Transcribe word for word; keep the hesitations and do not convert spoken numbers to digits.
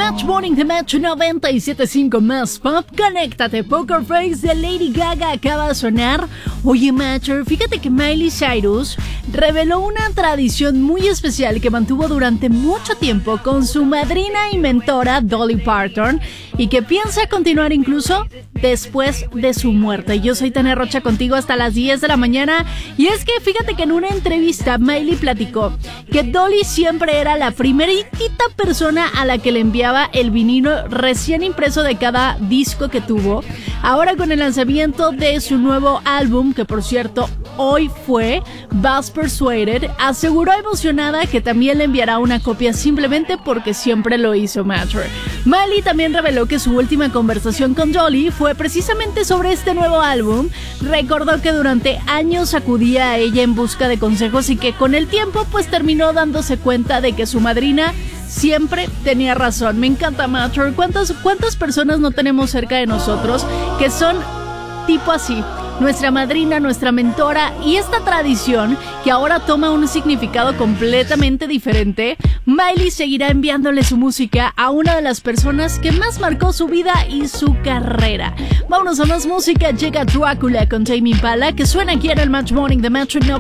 Match Morning de Match noventa y siete punto cinco más pop. Conéctate, Poker Face de Lady Gaga acaba de sonar. Oye, Matcher, fíjate que Miley Cyrus reveló una tradición muy especial que mantuvo durante mucho tiempo con su madrina y mentora Dolly Parton y que piensa continuar incluso después de su muerte. Yo soy Tania Rocha contigo hasta las diez de la mañana y es que fíjate que en una entrevista Miley platicó que Dolly siempre era la primeritita persona a la que le enviaba el vinilo recién impreso de cada disco que tuvo. Ahora con el lanzamiento de su nuevo álbum, que por cierto hoy fue Buzz Persuaded, aseguró emocionada que también le enviará una copia simplemente porque siempre lo hizo Matcher. Miley también reveló que su última conversación con Dolly fue precisamente sobre este nuevo álbum. Recordó que durante años acudía a ella en busca de consejos y que con el tiempo pues terminó dándose cuenta de que su madrina siempre tenía razón. Me encanta, Matcher. ¿Cuántas, cuántas personas no tenemos cerca de nosotros que son tipo así? Nuestra madrina, nuestra mentora, y esta tradición que ahora toma un significado completamente diferente. Miley seguirá enviándole su música a una de las personas que más marcó su vida y su carrera. Vámonos a más música. Llega Drácula con Tame Impala, que suena aquí en el Match Morning de Match